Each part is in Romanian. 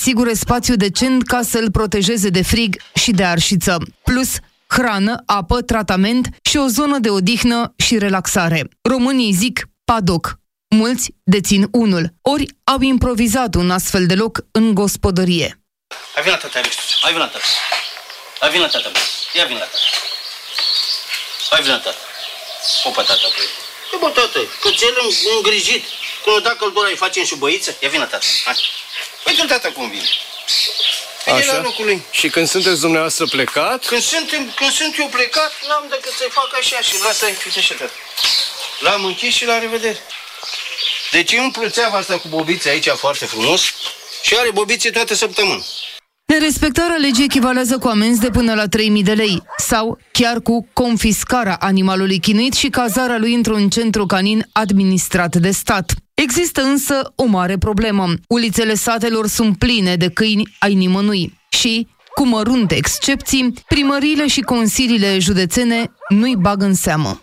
asigure spațiu decent ca să-l protejeze de frig și de arșiță, plus hrană, apă, tratament și o zonă de odihnă și relaxare. Românii zic padoc. Mulți dețin unul, ori au improvizat un astfel de loc în gospodărie. Hai vin la tata, Alex. Hai vin la tata. Hai vin la tata, bă. Ia vin la tata. Hai vin la tata. Opa, tata, băi. E bă, tată, cățel îngrijit. Când o da căldura îi facem și băiță. Ia vin la tata. Hai. Uite-l tata cum vine. Așa? La locul lui. Și când sunteți dumneavoastră plecat? Când sunt eu plecat, n-am decât să-i fac așa și lasă-i, uite așa, tata. L-am închis și la revedere. Deci îmi plățeava asta cu bobițe aici foarte frumos și are bobițe toată săptămâna. Nerespectarea legii echivalează cu amenzi de până la 3.000 de lei sau chiar cu confiscarea animalului chinuit și cazarea lui într-un centru canin administrat de stat. Există însă o mare problemă. Ulițele satelor sunt pline de câini ai nimănui și, cu mărunte excepții, primăriile și consiliile județene nu-i bag în seamă.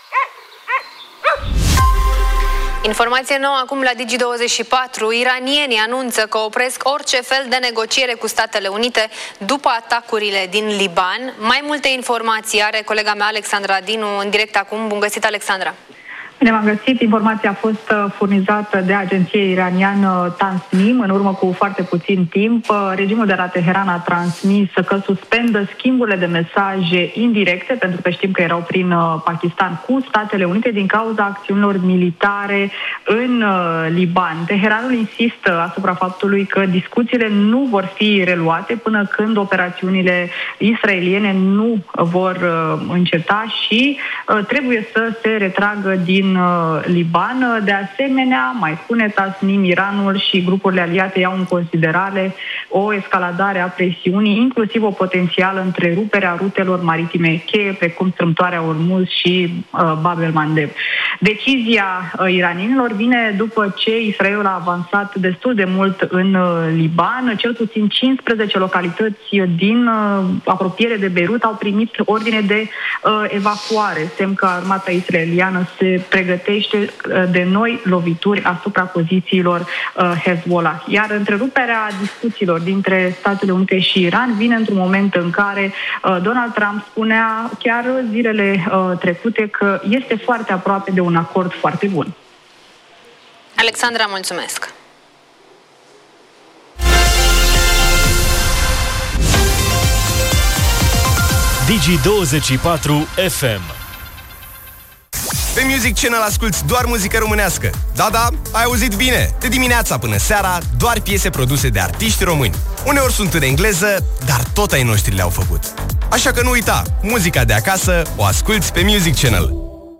Informație nouă acum la Digi24. Iranienii anunță că opresc orice fel de negociere cu Statele Unite după atacurile din Liban. Mai multe informații are colega mea Alexandra Dinu în direct acum. Bun găsit, Alexandra! Bine v-am găsit. Informația a fost furnizată de agenția iraniană Tasnim în urmă cu foarte puțin timp. Regimul de la Teheran a transmis că suspendă schimburile de mesaje indirecte, pentru că știm că erau prin Pakistan, cu Statele Unite din cauza acțiunilor militare în Liban. Teheranul insistă asupra faptului că discuțiile nu vor fi reluate până când operațiunile israeliene nu vor înceta și trebuie să se retragă din Liban. De asemenea, mai spune Tasnim, Iranul și grupurile aliate iau în considerare o escaladare a presiunii, inclusiv o potențială întrerupere a rutelor maritime cheie, precum strâmtoarea Ormuz și Bab el-Mandeb. Decizia iranienilor vine după ce Israel a avansat destul de mult în Liban. Cel puțin 15 localități din apropiere de Beirut au primit ordine de evacuare, semn că armata israeliană se pregătește de noi lovituri asupra pozițiilor Hezbollah. Iar întreruperea discuțiilor dintre Statele Unite și Iran vine într-un moment în care Donald Trump spunea chiar zilele trecute că este foarte aproape de un acord foarte bun. Alexandra, mulțumesc! Digi24 FM. Pe Music Channel asculti doar muzică românească. Da, ai auzit bine. De dimineața până seara, doar piese produse de artiști români. Uneori sunt în engleză, dar tot ai noștri le-au făcut. Așa că nu uita, muzica de acasă o asculti pe Music Channel.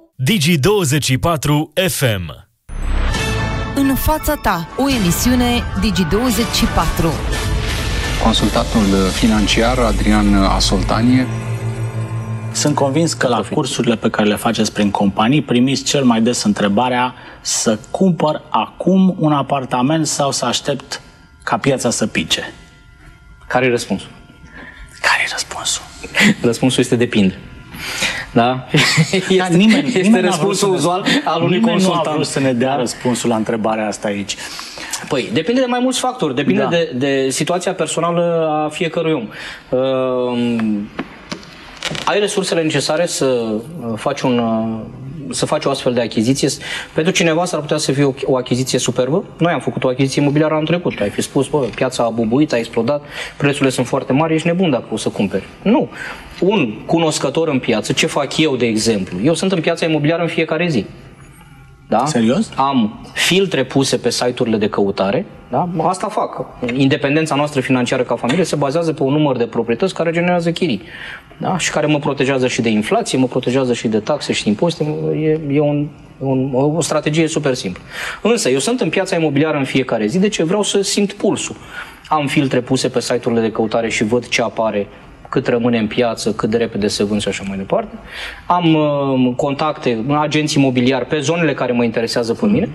Digi24 FM. În fața ta, o emisiune Digi24. Consultatul financiar Adrian Asoltanie. Sunt convins că la cursurile pe care le faceți prin companii primiți cel mai des întrebarea să cumpăr acum un apartament sau să aștept ca piața să pice. Care e răspunsul? Care e răspunsul? Răspunsul este depinde. Da? Nimeni răspunsul uzual al unui consultant. Nu a vrut să ne dea răspunsul la întrebarea asta aici. Păi, depinde de mai mulți factori. Depinde de situația personală a fiecărui om. Ai resursele necesare să faci o astfel de achiziție? Pentru cineva s-ar putea să fie o achiziție superbă. Noi am făcut o achiziție imobiliară anul trecut. Ai fi spus, bă, piața a bubuit, a explodat, prețurile sunt foarte mari, ești nebun dacă o să cumperi. Nu. Un cunoscător în piață, ce fac eu, de exemplu? Eu sunt în piața imobiliară în fiecare zi. Da? Serios? Am filtre puse pe site-urile de căutare. Da? Asta fac. Independența noastră financiară ca familie se bazează pe un număr de proprietăți care generează chirii. Da? Și care mă protejează și de inflație, mă protejează și de taxe și de impozite. E o strategie super simplă. Însă, eu sunt în piața imobiliară în fiecare zi, de ce vreau să simt pulsul. Am filtre puse pe site-urile de căutare și văd ce apare, cât rămâne în piață, cât de repede se vând și așa mai departe. Am contacte, agenți imobiliari pe zonele care mă interesează pe mine.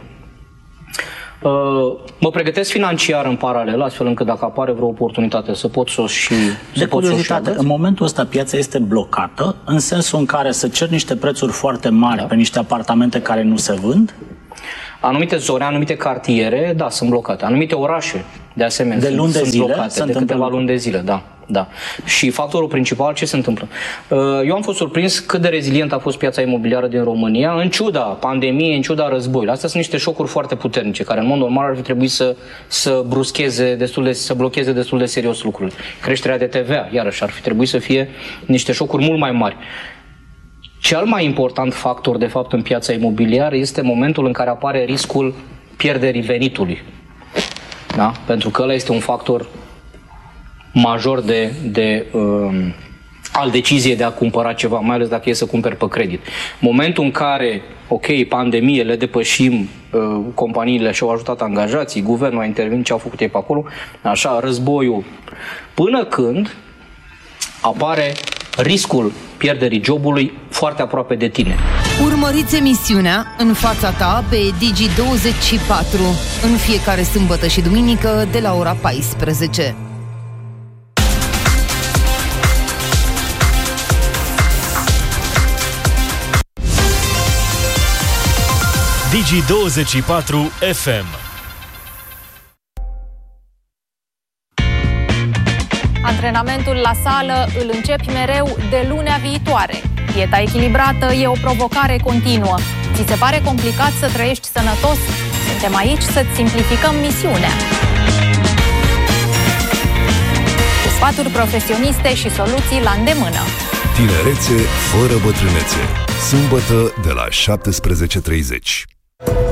Mă pregătesc financiar în paralel, astfel încât dacă apare vreo oportunitate să pot să o și de curiozitate, în momentul ăsta piața este blocată, în sensul în care se cer niște prețuri foarte mari pe niște apartamente care nu se vând? Anumite zone, anumite cartiere, da, sunt blocate. Anumite orașe, De asemenea, de luni de zile, blocate, de câteva luni de zile, da. Și factorul principal, ce se întâmplă? Eu am fost surprins cât de rezilient a fost piața imobiliară din România, în ciuda pandemiei, în ciuda războiului. Astea sunt niște șocuri foarte puternice, care în mod normal ar fi trebuit să bruscheze să blocheze destul de serios lucrurile. Creșterea de TVA, iarăși, ar fi trebuit să fie niște șocuri mult mai mari. Cel mai important factor, de fapt, în piața imobiliară este momentul în care apare riscul pierderii venitului. Da? Pentru că ăla este un factor major al deciziei de a cumpăra ceva, mai ales dacă e să cumperi pe credit. Momentul în care, pandemie, le depășim, companiile și-au ajutat angajații, guvernul a intervenit, ce au făcut ei pe acolo, așa, războiul, până când apare riscul pierderii jobului foarte aproape de tine. Urmăriți emisiunea În fața ta pe Digi24 în fiecare sâmbătă și duminică de la ora 14. Digi24 FM. Antrenamentul la sală îl începi mereu de lunea viitoare. Dieta echilibrată e o provocare continuă. Ți se pare complicat să trăiești sănătos? Suntem aici să-ți simplificăm misiunea. Cu sfaturi profesioniste și soluții la îndemână. Tinerețe fără bătrânețe. Sâmbătă de la 17:30.